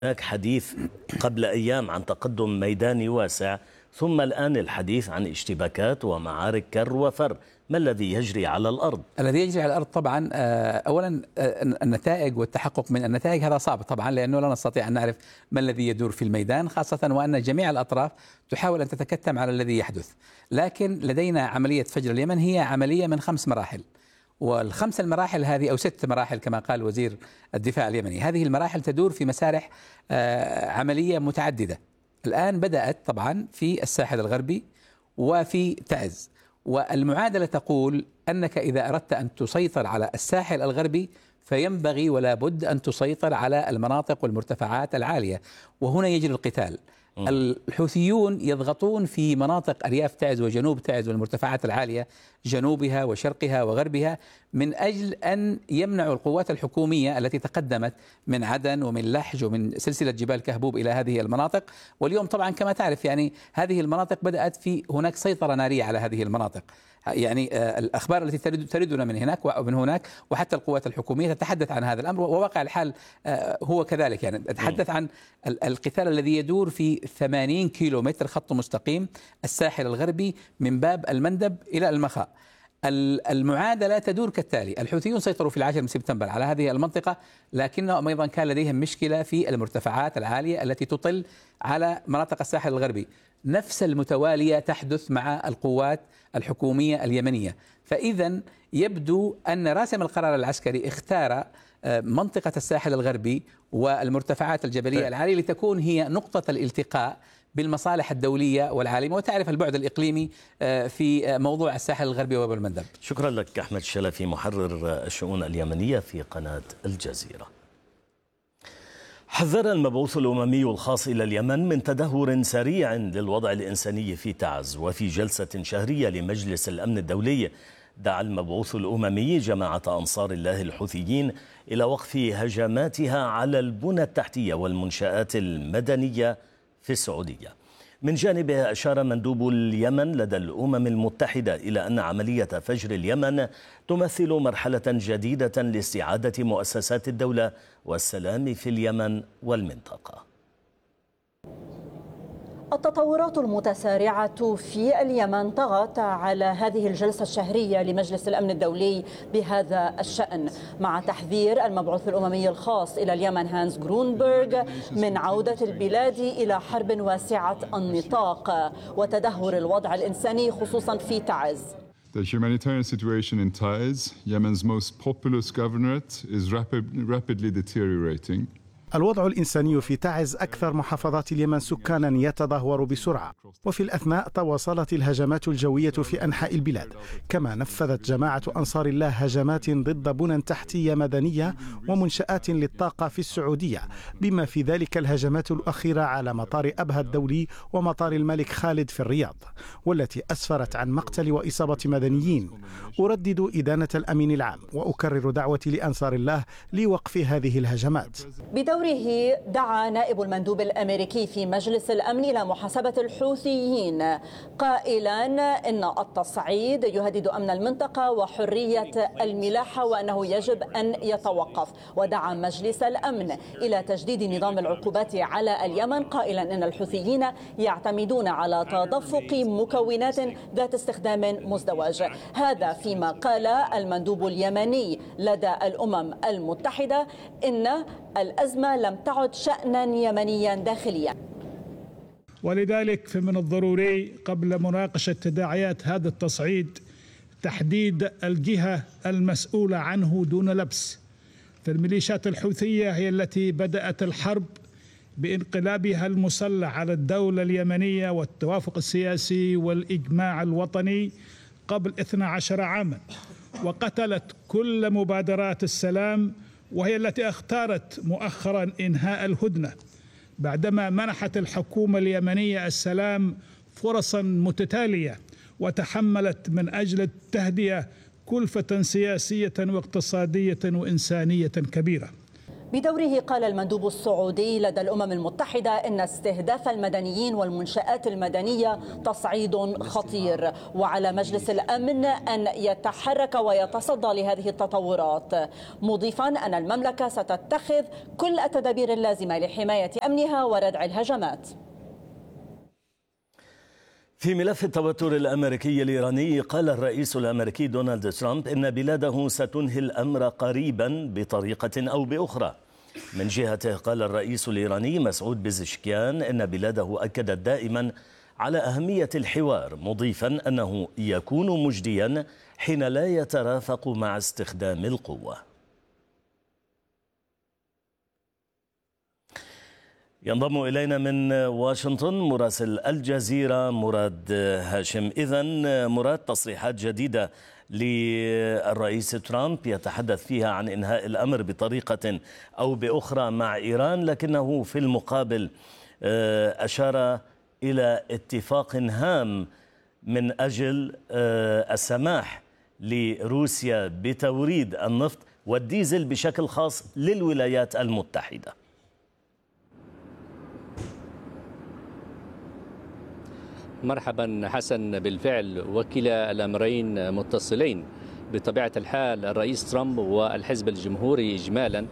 هناك حديث قبل أيام عن تقدم ميداني واسع، ثم الآن الحديث عن اشتباكات ومعارك كر وفر. ما الذي يجري على الأرض؟ الذي يجري على الأرض طبعا أولا النتائج والتحقق من النتائج هذا صعب طبعا، لأنه لا نستطيع أن نعرف ما الذي يدور في الميدان، خاصة وأن جميع الأطراف تحاول أن تتكتم على الذي يحدث. لكن لدينا عملية فجر اليمن هي عملية من 5 مراحل، والخمس المراحل هذه أو 6 مراحل كما قال وزير الدفاع اليمني. هذه المراحل تدور في مسارح عملية متعددة. الآن بدأت طبعا في الساحل الغربي وفي تعز، والمعادلة تقول أنك إذا أردت أن تسيطر على الساحل الغربي فينبغي ولا بد أن تسيطر على المناطق والمرتفعات العالية، وهنا يجري القتال. الحوثيون يضغطون في مناطق أرياف تعز وجنوب تعز والمرتفعات العالية، جنوبها وشرقها وغربها، من أجل أن يمنعوا القوات الحكومية التي تقدمت من عدن ومن لحج ومن سلسلة جبال كهبوب إلى هذه المناطق. واليوم طبعا كما تعرف يعني هذه المناطق بدأت في هناك سيطرة نارية على هذه المناطق. يعني الأخبار التي تردنا من هناك ومن هناك، وحتى القوات الحكومية تتحدث عن هذا الأمر، وواقع الحال هو كذلك. يعني أتحدث عن القتال الذي يدور في 80 كيلومتر خط مستقيم الساحل الغربي من باب المندب إلى المخاء. المعادلة تدور كالتالي: الحوثيون سيطروا في 10 من سبتمبر على هذه المنطقة، لكنهم أيضا كان لديهم مشكلة في المرتفعات العالية التي تطل على مناطق الساحل الغربي. نفس المتوالية تحدث مع القوات الحكومية اليمنية. فإذا يبدو أن راسم القرار العسكري اختار منطقة الساحل الغربي والمرتفعات الجبلية العالية لتكون هي نقطة الالتقاء بالمصالح الدولية والعالمية، وتعرف البعد الإقليمي في موضوع الساحل الغربي وبالمندب. شكرا لك أحمد الشلفي، محرر الشؤون اليمنية في قناة الجزيرة. حذر المبعوث الأممي الخاص إلى اليمن من تدهور سريع للوضع الإنساني في تعز. وفي جلسة شهرية لمجلس الأمن الدولي دعا المبعوث الأممي جماعة أنصار الله الحوثيين إلى وقف هجماتها على البنى التحتية والمنشآت المدنية في السعودية. من جانبه أشار مندوب اليمن لدى الأمم المتحدة إلى أن عملية فجر اليمن تمثل مرحلة جديدة لاستعادة مؤسسات الدولة والسلام في اليمن والمنطقة. التطورات المتسارعة في اليمن طغت على هذه الجلسة الشهرية لمجلس الأمن الدولي بهذا الشأن، مع تحذير المبعوث الأممي الخاص إلى اليمن هانس جرونبرغ من عودة البلاد إلى حرب واسعة النطاق وتدهور الوضع الإنساني خصوصا في تعز. The humanitarian situation in Taiz, Yemen's most populous governorate, is rapidly deteriorating. الوضع الإنساني في تعز أكثر محافظات اليمن سكانا يتدهور بسرعة، وفي الأثناء تواصلت الهجمات الجوية في أنحاء البلاد. كما نفذت جماعة أنصار الله هجمات ضد بنى تحتية مدنية ومنشآت للطاقة في السعودية، بما في ذلك الهجمات الأخيرة على مطار أبها الدولي ومطار الملك خالد في الرياض، والتي أسفرت عن مقتل وإصابة مدنيين. أردد إدانة الأمين العام وأكرر دعوتي لأنصار الله لوقف هذه الهجمات. بدوره دعا نائب المندوب الأمريكي في مجلس الأمن إلى محاسبة الحوثيين، قائلا إن التصعيد يهدد أمن المنطقة وحرية الملاحة وأنه يجب أن يتوقف. ودعا مجلس الأمن إلى تجديد نظام العقوبات على اليمن، قائلا إن الحوثيين يعتمدون على تدفق مكونات ذات استخدام مزدوج. هذا فيما قال المندوب اليمني لدى الأمم المتحدة إن الأزمة لم تعد شأنا يمنيا داخليا. ولذلك فمن الضروري قبل مناقشة تداعيات هذا التصعيد تحديد الجهة المسؤولة عنه دون لبس. فالميليشيات الحوثية هي التي بدأت الحرب بانقلابها المسلح على الدولة اليمنية والتوافق السياسي والإجماع الوطني قبل 12 عاما، وقتلت كل مبادرات السلام، وهي التي اختارت مؤخرا إنهاء الهدنة بعدما منحت الحكومة اليمنية السلام فرصا متتالية، وتحملت من أجل التهدئة كلفة سياسية واقتصادية وإنسانية كبيرة. بدوره قال المندوب السعودي لدى الأمم المتحدة إن استهداف المدنيين والمنشآت المدنية تصعيد خطير، وعلى مجلس الأمن أن يتحرك ويتصدى لهذه التطورات، مضيفا أن المملكة ستتخذ كل التدابير اللازمة لحماية أمنها وردع الهجمات. في ملف التوتر الأمريكي الإيراني، قال الرئيس الأمريكي دونالد ترامب إن بلاده ستنهي الأمر قريبا بطريقة أو بأخرى. من جهته قال الرئيس الإيراني مسعود بزشكيان إن بلاده أكدت دائما على أهمية الحوار، مضيفا أنه يكون مجديا حين لا يترافق مع استخدام القوة. ينضم إلينا من واشنطن مراسل الجزيرة مراد هاشم. إذن مراد، تصريحات جديدة للرئيس ترامب يتحدث فيها عن إنهاء الأمر بطريقة أو بأخرى مع إيران، لكنه في المقابل أشار إلى اتفاق هام من أجل السماح لروسيا بتوريد النفط والديزل بشكل خاص للولايات المتحدة. مرحبا حسن، بالفعل وكلا الأمرين متصلين. بطبيعة الحال الرئيس ترامب والحزب الجمهوري إجمالا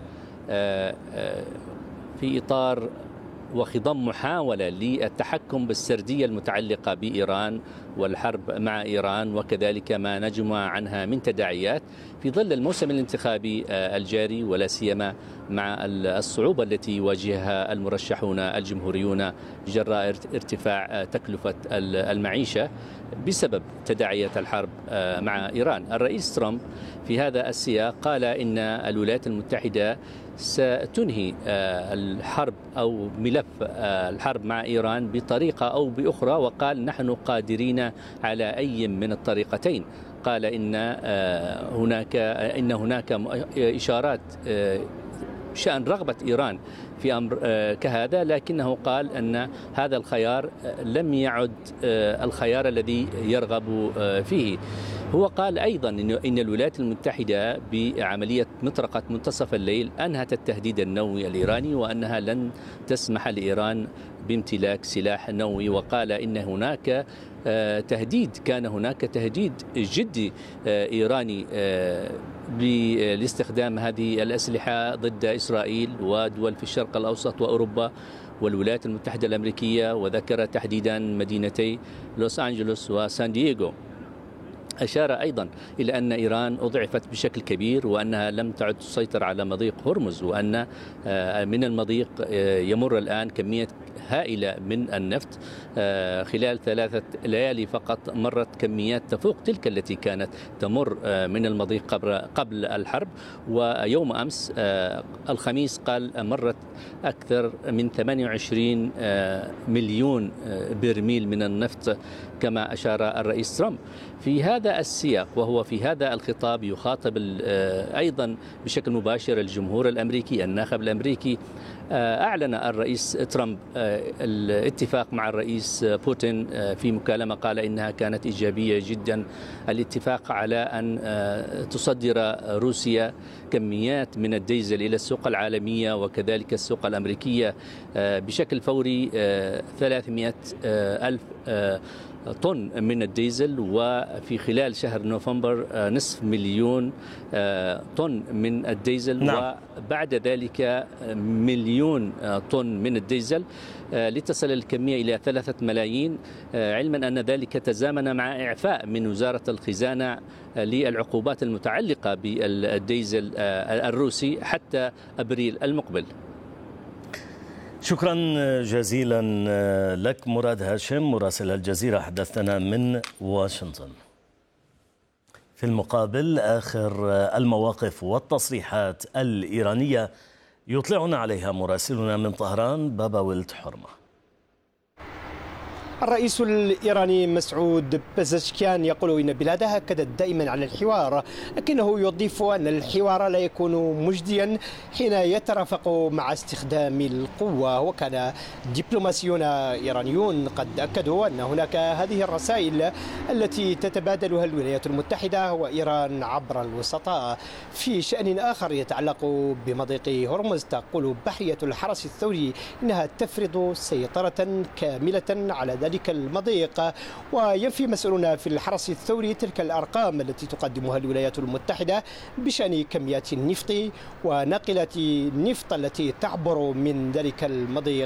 في إطار وخضم محاولة للتحكم بالسردية المتعلقة بإيران والحرب مع إيران، وكذلك ما نجمع عنها من تداعيات في ظل الموسم الانتخابي الجاري، ولا سيما مع الصعوبة التي يواجهها المرشحون الجمهوريون جراء ارتفاع تكلفة المعيشة بسبب تداعيات الحرب مع إيران. الرئيس ترامب في هذا السياق قال إن الولايات المتحدة ستنهي الحرب أو ملف الحرب مع إيران بطريقة أو بأخرى، وقال نحن قادرين على أي من الطريقتين. قال إن هناك إشارات شأن رغبة إيران في أمر كهذا، لكنه قال أن هذا الخيار لم يعد الخيار الذي يرغب فيه. هو قال أيضا إن الولايات المتحدة بعملية مطرقة منتصف الليل أنهت التهديد النووي الإيراني، وأنها لن تسمح لإيران بامتلاك سلاح نووي. وقال إن هناك كان هناك تهديد جدي إيراني باستخدام هذه الأسلحة ضد إسرائيل ودول في الشرق الأوسط وأوروبا والولايات المتحدة الأمريكية، وذكر تحديدا مدينتي لوس أنجلوس وسان دييغو. أشار أيضا إلى أن إيران أضعفت بشكل كبير، وأنها لم تعد تسيطر على مضيق هرمز، وأن من المضيق يمر الآن كمية هائلة من النفط. خلال 3 ليالي فقط مرت كميات تفوق تلك التي كانت تمر من المضيق قبل الحرب. ويوم أمس الخميس قال مرت أكثر من 28 مليون برميل من النفط كما أشار الرئيس ترامب. في هذا السياق وهو في هذا الخطاب يخاطب أيضا بشكل مباشر الجمهور الأمريكي. الناخب الأمريكي أعلن الرئيس ترامب الاتفاق مع الرئيس بوتين في مكالمة قال إنها كانت إيجابية جدا. الاتفاق على أن تصدر روسيا كميات من الديزل إلى السوق العالمية وكذلك السوق الأمريكية بشكل فوري 300 ألف طن من الديزل، وفي خلال شهر نوفمبر 500,000 طن من الديزل. نعم. وبعد ذلك 1,000,000 طن من الديزل لتصل الكمية إلى 3 ملايين، علما أن ذلك تزامن مع إعفاء من وزارة الخزانة للعقوبات المتعلقة بالديزل الروسي حتى أبريل المقبل. شكرا جزيلا لك مراد هاشم مراسل الجزيرة، حدثنا من واشنطن. في المقابل آخر المواقف والتصريحات الإيرانية يطلعنا عليها مراسلنا من طهران بابا ولد حرمة. الرئيس الإيراني مسعود بزشكيان يقول إن بلاده أكدت دائما على الحوار، لكنه يضيف أن الحوار لا يكون مجديا حين يترافق مع استخدام القوة. وكان دبلوماسيون إيرانيون قد أكدوا أن هناك هذه الرسائل التي تتبادلها الولايات المتحدة وإيران عبر الوسطاء. في شأن آخر يتعلق بمضيق هرمز، تقول بحرية الحرس الثوري إنها تفرض سيطرة كاملة على ذلك المضيق، وينفي مسؤولون في الحرس الثوري تلك الأرقام التي تقدمها الولايات المتحدة بشأن كميات النفط وناقلة النفط التي تعبر من ذلك المضيق